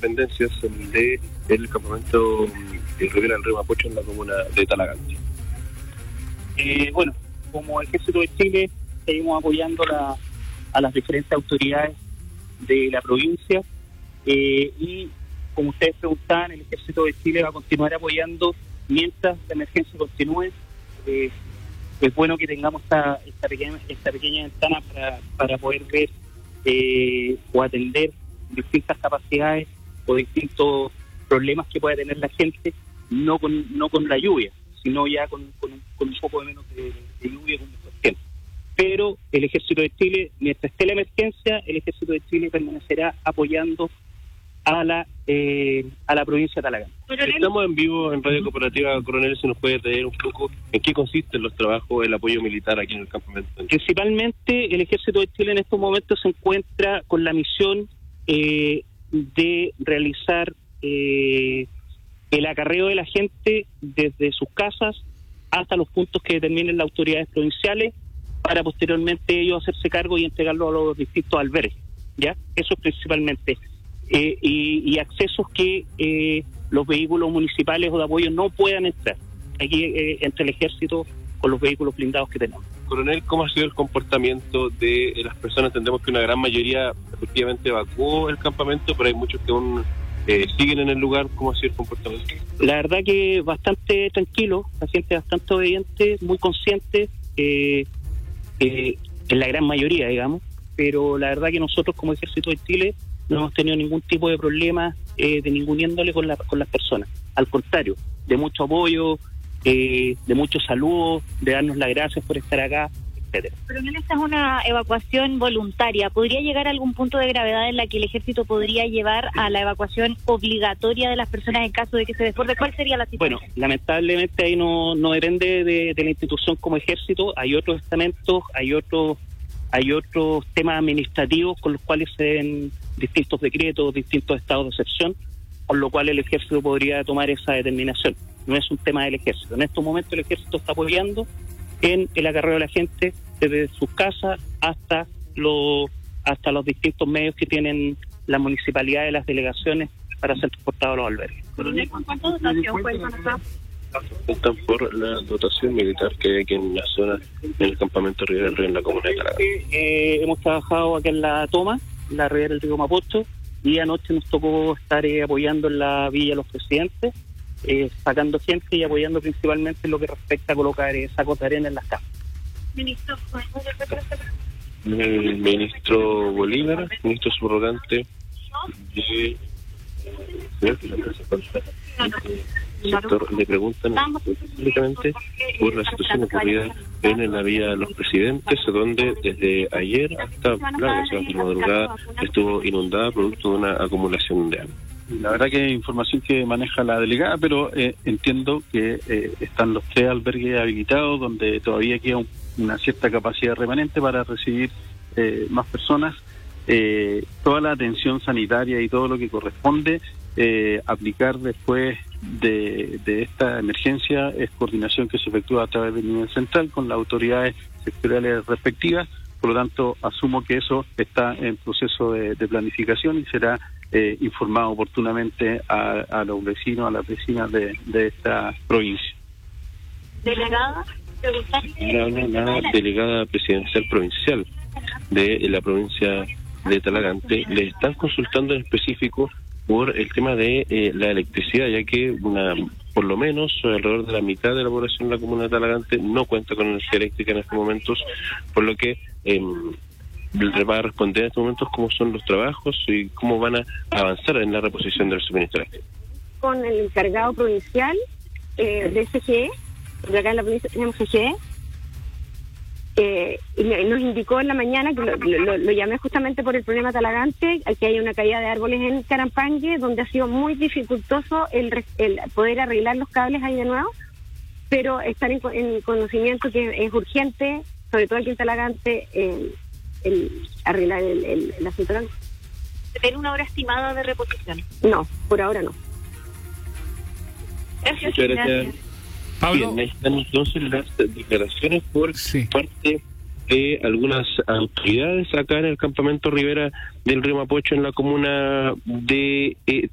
dependencias del campamento Rivera del Río Mapocho en la comuna de Talagante. Bueno, como Ejército de Chile seguimos apoyando a las diferentes autoridades de la provincia y como ustedes preguntaban, el Ejército de Chile va a continuar apoyando mientras la emergencia continúe. Es bueno que tengamos esta pequeña ventana para poder ver o atender distintas capacidades o distintos problemas que pueda tener la gente, no con la lluvia, sino ya con un poco de menos de lluvia, con mejor tiempo. Pero el Ejército de Chile, mientras esté la emergencia, el Ejército de Chile permanecerá apoyando a la provincia de Talagante. Estamos en vivo en Radio Cooperativa. Coronel, si nos puede detallar un poco en qué consisten los trabajos, el apoyo militar aquí en el campamento. Principalmente el Ejército de Chile en estos momentos se encuentra con la misión de realizar el acarreo de la gente desde sus casas hasta los puntos que determinen las autoridades provinciales, para posteriormente ellos hacerse cargo y entregarlo a los distintos albergues, ¿ya? Eso es principalmente. Y accesos que los vehículos municipales o de apoyo no puedan entrar. Aquí entre el ejército con los vehículos blindados que tenemos. Coronel, ¿cómo ha sido el comportamiento de las personas? Entendemos que una gran mayoría efectivamente evacuó el campamento, pero hay muchos que aún siguen en el lugar. ¿Cómo ha sido el comportamiento? La verdad que bastante tranquilo, la gente bastante obediente, muy consciente, en la gran mayoría, digamos, pero la verdad que nosotros como Ejército de Chile no hemos tenido ningún tipo de problema de ningún índole con las personas. Al contrario, de mucho apoyo, de muchos saludos, de darnos las gracias por estar acá, etcétera. Pero no, esta es una evacuación voluntaria. ¿Podría llegar a algún punto de gravedad en la que el ejército podría llevar a la evacuación obligatoria de las personas en caso de que se desborde? ¿Cuál sería la situación? Bueno, lamentablemente ahí no depende de la institución como ejército. Hay otros estamentos, hay otros temas administrativos con los cuales se den distintos decretos, distintos estados de excepción, por lo cual el ejército podría tomar esa determinación. No es un tema del ejército. En estos momentos el ejército está apoyando en el acarreo de la gente desde sus casas hasta los distintos medios que tienen la municipalidad y las delegaciones para ser transportados a los albergues. ¿Con cuánta dotación cuentan acá? Cuentan por la dotación militar que hay aquí en la zona del campamento Rivera del Río en la comuna de Talagante. Hemos trabajado aquí en la toma, la Rivera del Río Mapocho, y anoche nos tocó estar apoyando en la Villa Los Presidentes, sacando gente y apoyando principalmente en lo que respecta a colocar sacos de arena en las casas. Ministro, El ministro Bolívar, ministro subrogante de sector, le preguntan públicamente por la situación ocurrida en la Vía Los Presidentes, donde desde ayer hasta la madrugada estuvo inundada producto de una acumulación de agua. La verdad que es información que maneja la delegada, pero entiendo que están los 3 albergues habilitados donde todavía queda una cierta capacidad remanente para recibir más personas. Toda la atención sanitaria y todo lo que corresponde aplicar después de esta emergencia es coordinación que se efectúa a través del nivel central con las autoridades sectoriales respectivas. Por lo tanto, asumo que eso está en proceso de planificación y será informado oportunamente a los vecinos, a las vecinas de esta provincia. ¿Delegada? La delegada presidencial provincial de la provincia de Talagante le están consultando en específico por el tema de la electricidad, ya que por lo menos alrededor de la mitad de la población de la comuna de Talagante no cuenta con energía eléctrica en estos momentos, por lo que va a responder en estos momentos cómo son los trabajos y cómo van a avanzar en la reposición del suministro eléctrico. Con el encargado provincial de SGE, porque acá en la provincia tenemos SGE, y nos indicó en la mañana, que lo llamé justamente por el problema Talagante, que hay una caída de árboles en Carampangue, donde ha sido muy dificultoso el poder arreglar los cables ahí de nuevo, pero estar en conocimiento que es urgente, sobre todo aquí en Talagante, el arreglar la central. ¿Tiene una hora estimada de reposición? No, por ahora no. Gracias. Muchas gracias. Pablo. Bien, ahí están entonces las declaraciones por parte de algunas autoridades acá en el campamento Rivera del Río Mapocho en la comuna de